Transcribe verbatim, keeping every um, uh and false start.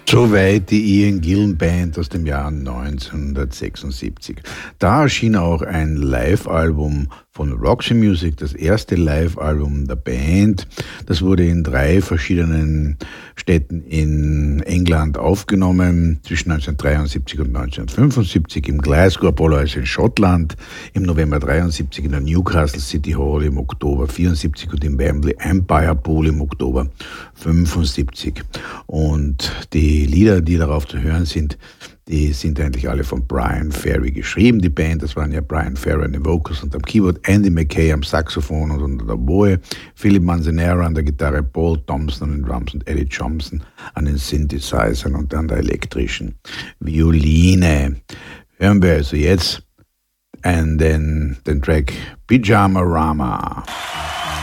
Soweit die Ian Gillan Band aus dem Jahr neunzehnhundertsechsundsiebzig. Da erschien auch ein Live-Album von Roxy Music, das erste Live-Album der Band. Das wurde in drei verschiedenen Städten in England aufgenommen, zwischen neunzehnhundertdreiundsiebzig und neunzehnhundertfünfundsiebzig, im Glasgow Apollo, also in Schottland, im November dreiundsiebzig in der Newcastle City Hall, im Oktober vierundsiebzig und im Wembley Empire Pool im Oktober fünfundsiebzig. Und die Lieder, die darauf zu hören sind, die sind eigentlich alle von Brian Ferry geschrieben. Die Band, das waren ja Brian Ferry an den Vocals und am Keyboard, Andy McKay am Saxophon und an der Oboe, Philip Manzanera an der Gitarre, Paul Thompson an den Drums und Eddie Johnson an den Synthesizern und an der elektrischen Violine. Hören wir also jetzt einen, den, den Track Pyjama Rama.